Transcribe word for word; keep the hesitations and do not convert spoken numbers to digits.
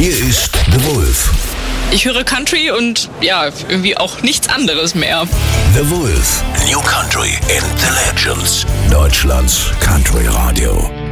Hier ist The Wolf. Ich höre Country und ja, irgendwie auch nichts anderes mehr. The Wolf. New Country and the Legends. Deutschlands Country Radio.